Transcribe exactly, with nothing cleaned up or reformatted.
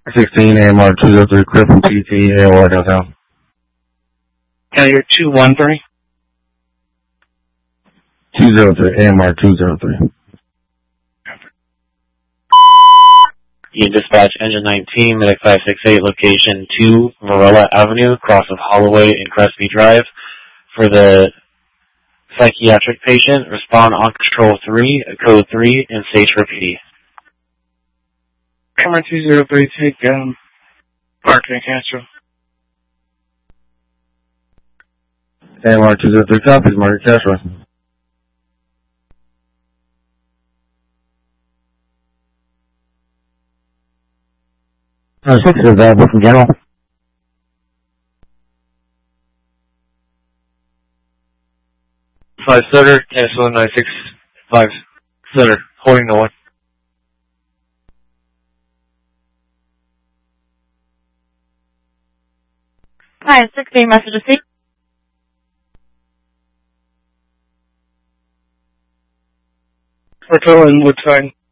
sixteen A M R two zero three, clear from T T, A O R downtown. Carrier two one three. two zero three, A M R two zero three. You dispatch engine nineteen, medic five six eight, location two, Varela Avenue, cross of Holloway and Crespi Drive. For the psychiatric patient, respond on control three, code three, and stage for P D. Camera two zero three, take, um, Park and Castro. A M R two zero three copies, Mark Castro. Uh, six is available from General. Five setter, cancel nine six five setter, holding no one. Hi, six A message receipt. Porto and Woodside.